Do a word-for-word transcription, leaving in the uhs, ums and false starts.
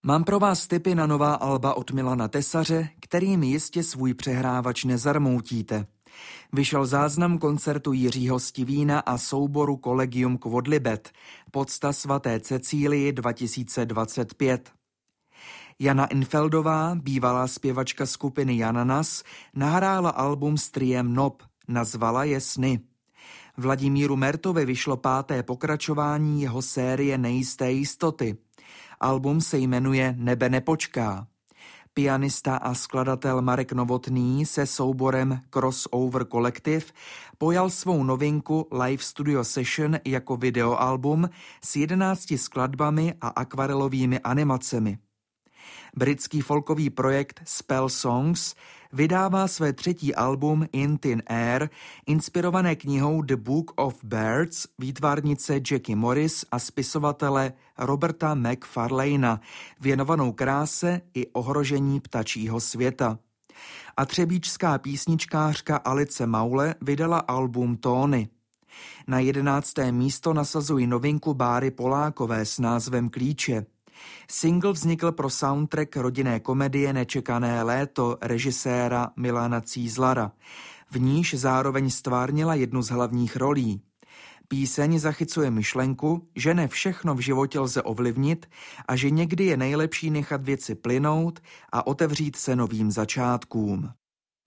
Mám pro vás tipy na nová alba od Milana Tesaře, kterým jistě svůj přehrávač nezarmoutíte. Vyšel záznam koncertu Jiřího Stivína a souboru Collegium Quodlibet, Pocta svaté Cecílii dva tisíce dvacet pět. Jana Infeldová, bývalá zpěvačka skupiny Jananas, nahrála album s triem Nob, nazvala je Sny. Vladimíru Mertovi vyšlo páté pokračování jeho série Nejisté jistoty. Album se jmenuje Nebe nepočká. Pianista a skladatel Marek Novotný se souborem Crossover Collective pojal svou novinku Live Studio Session jako videoalbum s jedenácti skladbami a akvarelovými animacemi. Britský folkový projekt Spell Songs vydává své třetí album In Thin Air, inspirované knihou The Book of Birds výtvarnice Jackie Morris a spisovatele Roberta McFarlane'a, věnovanou kráse i ohrožení ptačího světa. A třebíčská písničkářka Alice Maule vydala album Tóny. Na jedenácté místo nasazují novinku Báry Polákové s názvem Klíče. Single vznikl pro soundtrack rodinné komedie Nečekané léto režiséra Milana Cízlara. V níž zároveň stvárnila jednu z hlavních rolí. Píseň zachycuje myšlenku, že ne všechno v životě lze ovlivnit a že někdy je nejlepší nechat věci plynout a otevřít se novým začátkům.